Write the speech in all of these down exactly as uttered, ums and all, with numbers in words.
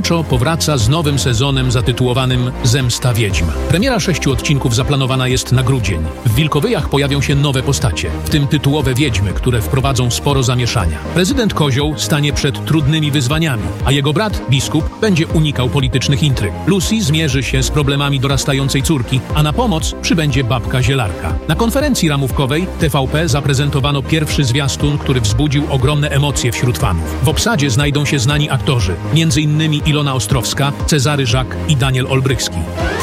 Zasadniczo powraca z nowym sezonem zatytułowanym Zemsta Wiedźm. Premiera sześciu odcinków zaplanowana jest na grudzień. W Wilkowyjach pojawią się nowe postacie, w tym tytułowe wiedźmy, które wprowadzą sporo zamieszania. Prezydent Kozioł stanie przed trudnymi wyzwaniami, a jego brat, biskup, będzie unikał politycznych intryg. Lucy zmierzy się z problemami dorastającej córki, a na pomoc przybędzie babka Zielarka. Na konferencji ramówkowej T V P zaprezentowano pierwszy zwiastun, który wzbudził ogromne emocje wśród fanów. W obsadzie znajdą się znani aktorzy, między innymi Ilona Ostrowska, Cezary Żak i Daniel Olbrychski.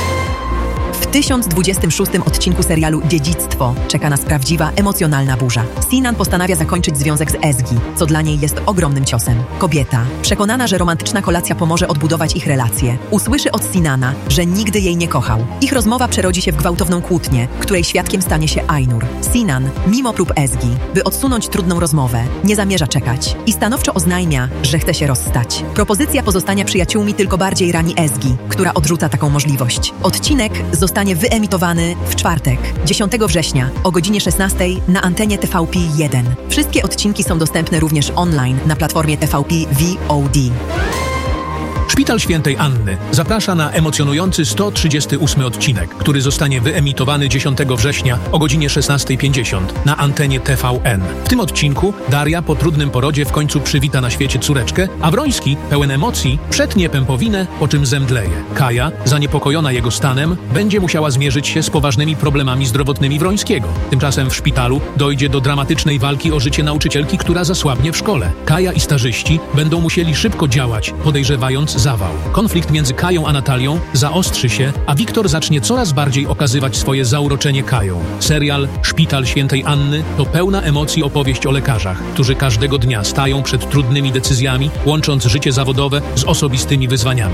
W tysiąc dwudziestym szóstym odcinku serialu Dziedzictwo czeka nas prawdziwa, emocjonalna burza. Sinan postanawia zakończyć związek z Ezgi, co dla niej jest ogromnym ciosem. Kobieta, przekonana, że romantyczna kolacja pomoże odbudować ich relacje, usłyszy od Sinana, że nigdy jej nie kochał. Ich rozmowa przerodzi się w gwałtowną kłótnię, której świadkiem stanie się Ainur. Sinan, mimo prób Ezgi, by odsunąć trudną rozmowę, nie zamierza czekać i stanowczo oznajmia, że chce się rozstać. Propozycja pozostania przyjaciółmi tylko bardziej rani Ezgi, która odrzuca taką możliwość. Odcinek zostanie wyemitowany w czwartek, dziesiątego września o godzinie szesnastej na antenie T V P jeden. Wszystkie odcinki są dostępne również online na platformie T V P V O D. Szpital Świętej Anny zaprasza na emocjonujący sto trzydziesty ósmy odcinek, który zostanie wyemitowany dziesiątego września o godzinie szesnastej pięćdziesiąt na antenie T V N. W tym odcinku Daria po trudnym porodzie w końcu przywita na świecie córeczkę, a Wroński, pełen emocji, przetnie pępowinę, po czym zemdleje. Kaja, zaniepokojona jego stanem, będzie musiała zmierzyć się z poważnymi problemami zdrowotnymi Wrońskiego. Tymczasem w szpitalu dojdzie do dramatycznej walki o życie nauczycielki, która zasłabnie w szkole. Kaja i starzyści będą musieli szybko działać, podejrzewając zawał. Konflikt między Kają a Natalią zaostrzy się, a Wiktor zacznie coraz bardziej okazywać swoje zauroczenie Kają. Serial Szpital Świętej Anny to pełna emocji opowieść o lekarzach, którzy każdego dnia stają przed trudnymi decyzjami, łącząc życie zawodowe z osobistymi wyzwaniami.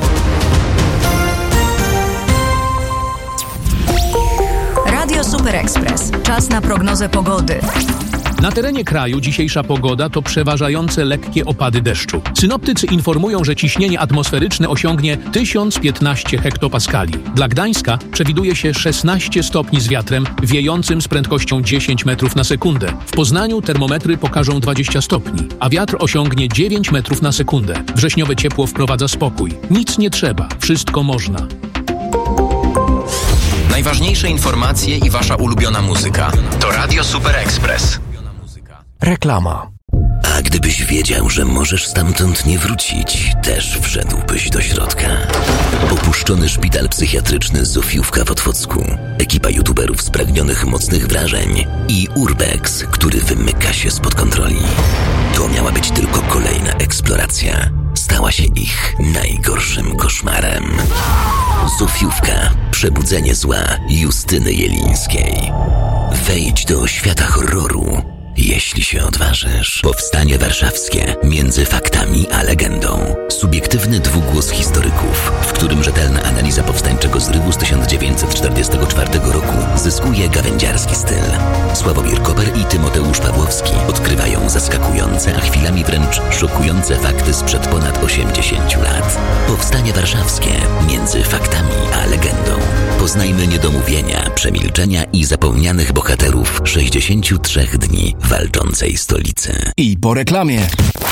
Radio Super Express. Czas na prognozę pogody. Na terenie kraju dzisiejsza pogoda to przeważające lekkie opady deszczu. Synoptycy informują, że ciśnienie atmosferyczne osiągnie tysiąc piętnaście hektopaskali. Dla Gdańska przewiduje się szesnaście stopni z wiatrem wiejącym z prędkością dziesięć metrów na sekundę. W Poznaniu termometry pokażą dwadzieścia stopni, a wiatr osiągnie dziewięć metrów na sekundę. Wrześniowe ciepło wprowadza spokój. Nic nie trzeba, wszystko można. Najważniejsze informacje i wasza ulubiona muzyka to Radio Super Express. Reklama. A gdybyś wiedział, że możesz stamtąd nie wrócić, też wszedłbyś do środka. Opuszczony szpital psychiatryczny Zofiówka w Otwocku, ekipa youtuberów spragnionych mocnych wrażeń i Urbex, który wymyka się spod kontroli. To miała być tylko kolejna eksploracja. Stała się ich najgorszym koszmarem. Zofiówka. Przebudzenie zła Justyny Jelińskiej. Wejdź do świata horroru, jeśli się odważysz. Powstanie warszawskie między faktami a legendą. Subiektywny dwugłos historyków, w którym rzetelna analiza powstańczego zrywu z tysiąc dziewięćset czterdziestego czwartego roku zyskuje gawędziarski styl. Sławomir Koper i Tymoteusz Pawłowski odkrywają zaskakujące, a chwilami wręcz szokujące fakty sprzed ponad osiemdziesięciu lat. Powstanie warszawskie między faktami a legendą. Poznajmy niedomówienia, przemilczenia i zapomnianych bohaterów sześćdziesięciu trzech dni walczącej stolicy. I po reklamie.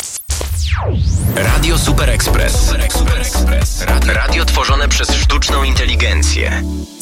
Radio Super Express. Super Express. Radio, radio tworzone przez sztuczną inteligencję.